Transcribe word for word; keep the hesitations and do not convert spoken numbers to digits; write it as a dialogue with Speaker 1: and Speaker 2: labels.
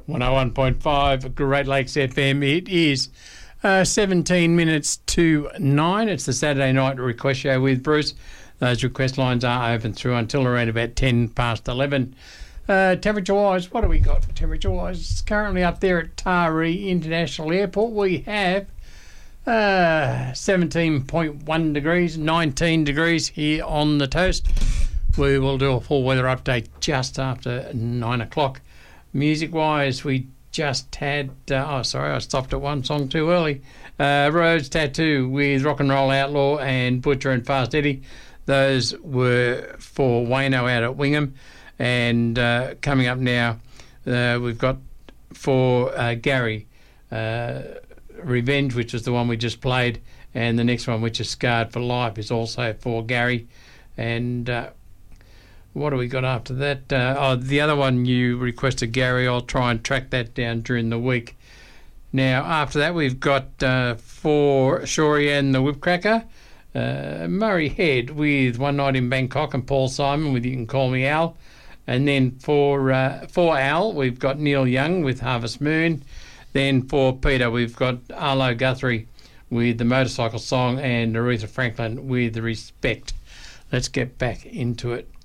Speaker 1: one oh one point five Great Lakes F M. It is uh, seventeen minutes to nine. It's the Saturday night request show with Bruce. Those request lines are open through until around about ten past eleven. Uh, temperature-wise, what do we got temperature-wise? It's currently up there at Taree International Airport. We have uh, seventeen point one degrees, nineteen degrees here on the Toast. We will do a full weather update just after nine o'clock. Music-wise, we just had... Uh, oh, sorry, I stopped at one song too early. Uh, Rose Tattoo with Rock and Roll Outlaw and Butcher and Fast Eddie. Those were for Wayno out at Wingham. And uh, coming up now, uh, we've got for uh, Gary, uh, Revenge, which is the one we just played. And the next one, which is Scarred for Life, is also for Gary. And... Uh, What do we got after that? Uh, oh, the other one you requested, Gary. I'll try and track that down during the week. Now, after that, we've got uh, for Shory and the Whipcracker, uh, Murray Head with One Night in Bangkok and Paul Simon with You Can Call Me Al. And then for uh, for Al, we've got Neil Young with Harvest Moon. Then for Peter, we've got Arlo Guthrie with The Motorcycle Song and Aretha Franklin with Respect. Let's get back into it.